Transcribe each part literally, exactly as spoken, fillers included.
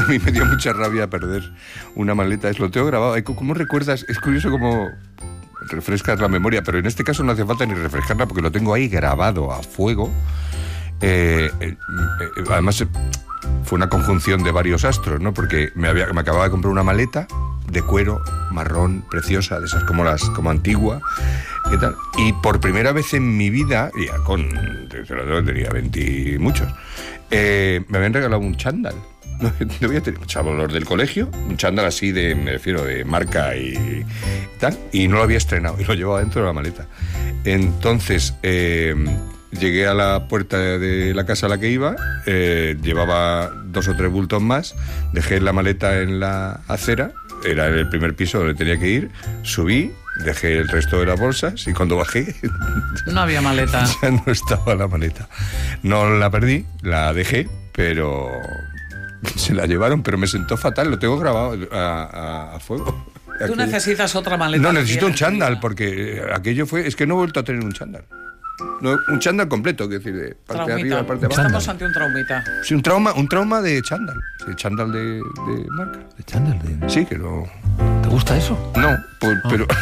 mí me dio mucha rabia perder una maleta. Es lo tengo grabado. ¿Cómo recuerdas? Es curioso cómo refrescas la memoria, pero en este caso no hace falta ni refrescarla porque lo tengo ahí grabado a fuego. Eh, eh, eh, además, eh, fue una conjunción de varios astros, ¿no? Porque me, había, me acababa de comprar una maleta de cuero marrón, preciosa, de esas como las como antigua, y tal. Y por primera vez en mi vida, ya con, tenía veinte y muchos, eh, me habían regalado un chándal. No, no voy a tener, chavos, los del colegio, un chándal así de, me refiero, de marca y tal, y no lo había estrenado, y lo llevaba dentro de la maleta. Entonces, eh, llegué a la puerta de la casa a la que iba, eh, llevaba dos o tres bultos más, dejé la maleta en la acera, era en el primer piso donde tenía que ir, subí, dejé el resto de las bolsas y cuando bajé... No había maleta. Ya no estaba la maleta. No la perdí, la dejé, pero... Se la llevaron, pero me sentó fatal, lo tengo grabado a, a, a fuego. Tú Aquello. necesitas otra maleta. No, necesito un chándal, porque aquello fue... Es que no he vuelto a tener un chándal. No, un chándal completo, es decir, de parte traumita. de arriba, parte de abajo. Estamos ante un traumita. Sí, un trauma, un trauma de chándal. Sí, chándal de, de marca. ¿De chándal? De... Sí, que no... ¿Te gusta eso? No, pues, Ah. pero...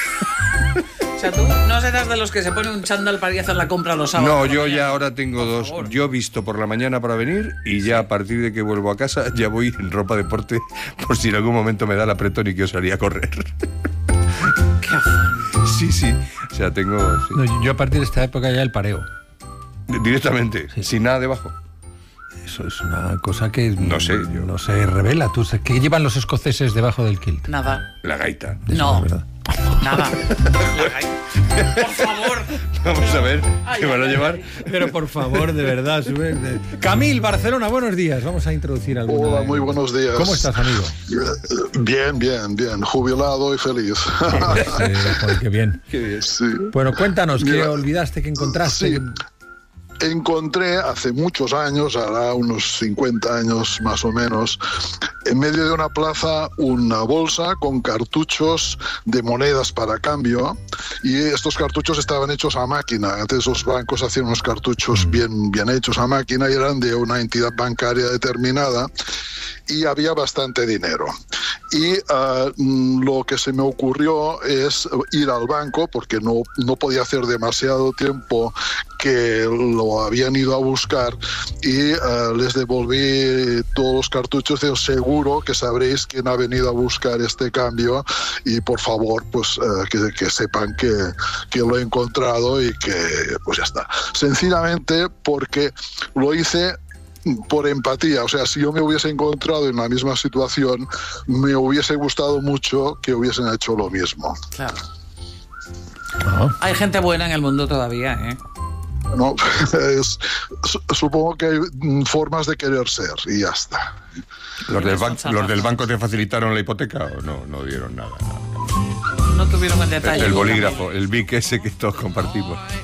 O sea, tú no serás de los que se pone un chándal para ir a hacer la compra los sábados. No, yo ya ahora tengo Por dos. favor. Yo he visto por la mañana para venir y ya a partir de que vuelvo a casa ya voy en ropa deporte por si en algún momento me da el apretón y quiero salir a correr. Qué afán. Sí, sí. O sea, tengo... sí. No, yo a partir de esta época ya el pareo. Directamente, Sí. sin nada debajo. Eso es una cosa que No sé, yo- no se revela. ¿Tú sabes qué llevan los escoceses debajo del kilt? Nada. La gaita. Eso No. es verdad. Nada. Por favor. Vamos a ver Ay, qué van a ay, llevar. ay. Pero por favor, de verdad, sube. de- Camil, Barcelona, buenos días. Vamos a introducir alguna. Hola, muy buenos días. ¿Cómo estás, amigo? Bien, bien, bien. Jubilado y feliz. Eh, joder, qué bien. Qué bien. Sí. Bueno, cuéntanos, ¿qué Mira, olvidaste, qué encontraste? sí. Encontré hace muchos años, hará unos cincuenta años más o menos, en medio de una plaza una bolsa con cartuchos de monedas para cambio, y estos cartuchos estaban hechos a máquina. Antes los bancos hacían unos cartuchos bien, bien hechos a máquina y eran de una entidad bancaria determinada, y había bastante dinero. Y uh, lo que se me ocurrió es ir al banco, porque no, no podía hacer demasiado tiempo que lo habían ido a buscar, y uh, les devolví todos los cartuchos. Digo, seguro que sabréis quién ha venido a buscar este cambio, y por favor, pues uh, que, que sepan que, que lo he encontrado y que pues ya está. Sencillamente porque lo hice por empatía. O sea, si yo me hubiese encontrado en la misma situación, me hubiese gustado mucho que hubiesen hecho lo mismo. Claro. Ah, Hay gente buena en el mundo todavía, ¿eh? ¿No? Es- su- supongo que hay mm, formas de querer ser y ya está. ¿Los del, ban- Son ¿Los del salvajes. banco te facilitaron la hipoteca o no? No dieron nada. nada. No tuvieron en detalle. El bolígrafo, el B I C ese que todos compartimos.